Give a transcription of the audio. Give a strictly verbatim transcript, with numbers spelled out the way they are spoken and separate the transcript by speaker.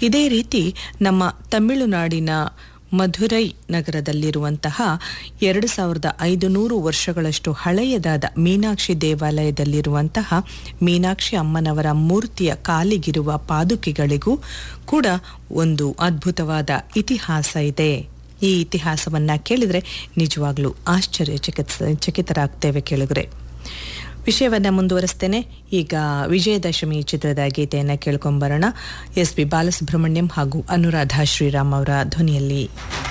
Speaker 1: ಇದೇ ರೀತಿ ನಮ್ಮ ತಮಿಳುನಾಡಿನ ಮಧುರೈ ನಗರದಲ್ಲಿರುವಂತಹ ಎರಡು ಸಾವಿರದ ಐದುನೂರು ವರ್ಷಗಳಷ್ಟು ಹಳೆಯದಾದ ಮೀನಾಕ್ಷಿ ದೇವಾಲಯದಲ್ಲಿರುವಂತಹ ಮೀನಾಕ್ಷಿ ಅಮ್ಮನವರ ಮೂರ್ತಿಯ ಕಾಲಿಗಿರುವ ಪಾದುಕೆಗಳಿಗೂ ಕೂಡ ಒಂದು ಅದ್ಭುತವಾದ ಇತಿಹಾಸ ಇದೆ. ಈ ಇತಿಹಾಸವನ್ನ ಕೇಳಿದರೆ ನಿಜವಾಗ್ಲೂ ಆಶ್ಚರ್ಯಚಕಿತ ಚಕಿತರಾಗ್ತೇವೆ ಕೇಳಿದ್ರೆ. ವಿಷಯವನ್ನ ಮುಂದುವರಿಸ್ತೇನೆ. ಈಗ ವಿಜಯದಶಮಿ ಚಿತ್ರದ ಗೀತೆಯನ್ನು ಕೇಳ್ಕೊಂಬರೋಣ. ಎಸ್ ಪಿ ಬಾಲಸುಬ್ರಹ್ಮಣ್ಯಂ ಹಾಗೂ ಅನುರಾಧ ಶ್ರೀರಾಮ್ ಅವರ ಧ್ವನಿಯಲ್ಲಿ.